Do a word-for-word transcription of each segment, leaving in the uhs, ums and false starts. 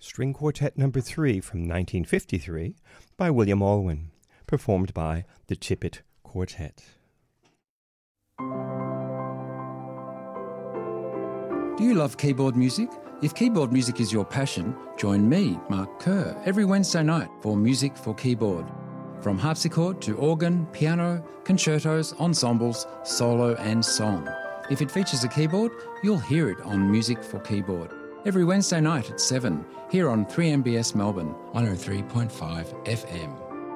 String Quartet Number three from nineteen fifty-three by William Alwyn, performed by the Tippett Quartet. Do you love keyboard music? If keyboard music is your passion, join me, Mark Kerr, every Wednesday night for Music for Keyboard. From harpsichord to organ, piano, concertos, ensembles, solo and song. If it features a keyboard, you'll hear it on Music for Keyboard. Every Wednesday night at seven, here on three M B S Melbourne, one oh three point five F M.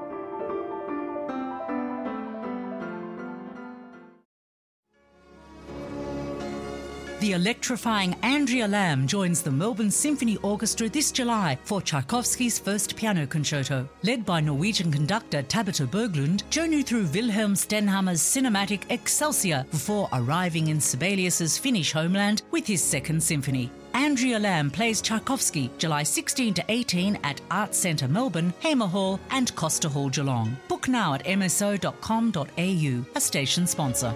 The electrifying Andrea Lamb joins the Melbourne Symphony Orchestra this July for Tchaikovsky's first piano concerto. Led by Norwegian conductor Tabitha Berglund, journey through Wilhelm Stenhammer's cinematic Excelsior before arriving in Sibelius's Finnish homeland with his second symphony. Andrea Lamb plays Tchaikovsky July sixteenth to eighteenth at Arts Centre Melbourne, Hamer Hall and Costa Hall Geelong. Book now at m s o dot com dot a u, a station sponsor.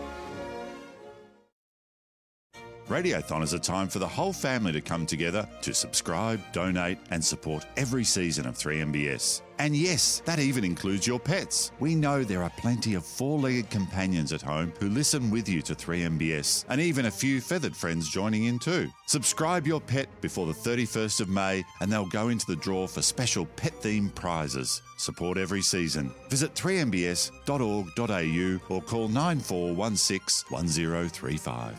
Radiothon is a time for the whole family to come together to subscribe, donate and support every season of three M B S. And yes, that even includes your pets. We know there are plenty of four-legged companions at home who listen with you to three M B S, and even a few feathered friends joining in too. Subscribe your pet before the thirty-first of May and they'll go into the draw for special pet-themed prizes. Support every season. Visit three m b s dot org dot a u or call nine four one six one zero three five.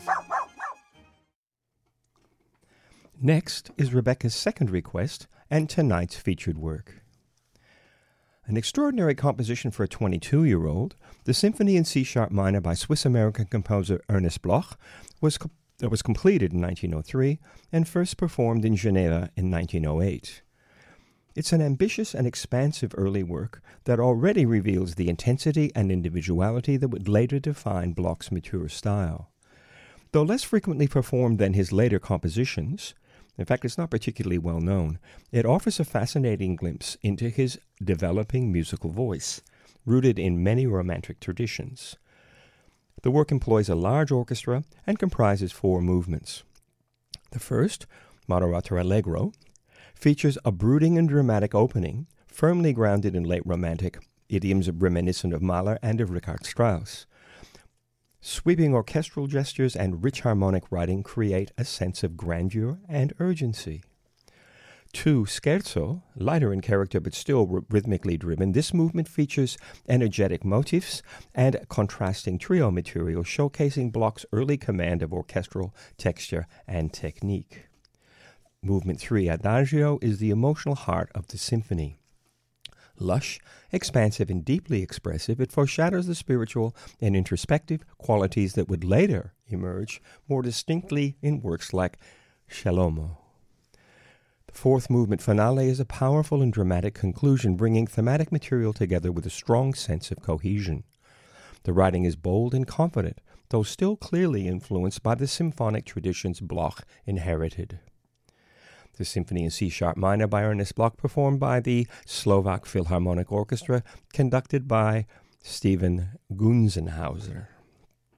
Next is Rebecca's second request and tonight's featured work. An extraordinary composition for a twenty-two-year-old, the Symphony in C-sharp minor by Swiss-American composer Ernest Bloch was, co- was completed in nineteen oh three and first performed in Geneva in nineteen oh eight. It's an ambitious and expansive early work that already reveals the intensity and individuality that would later define Bloch's mature style. Though less frequently performed than his later compositions, in fact, it's not particularly well known, it offers a fascinating glimpse into his developing musical voice, rooted in many romantic traditions. The work employs a large orchestra and comprises four movements. The first, Moderato Allegro, features a brooding and dramatic opening, firmly grounded in late Romantic idioms reminiscent of Mahler and of Richard Strauss. Sweeping orchestral gestures and rich harmonic writing create a sense of grandeur and urgency. Two, Scherzo, lighter in character but still r- rhythmically driven, this movement features energetic motifs and contrasting trio material showcasing Bloch's early command of orchestral texture and technique. Movement three, Adagio, is the emotional heart of the symphony. Lush, expansive, and deeply expressive, it foreshadows the spiritual and introspective qualities that would later emerge more distinctly in works like Shalomo. The fourth movement, Finale, is a powerful and dramatic conclusion, bringing thematic material together with a strong sense of cohesion. The writing is bold and confident, though still clearly influenced by the symphonic traditions Bloch inherited. The Symphony in C-sharp minor by Ernest Bloch, performed by the Slovak Philharmonic Orchestra, conducted by Stephen Gunzenhauser.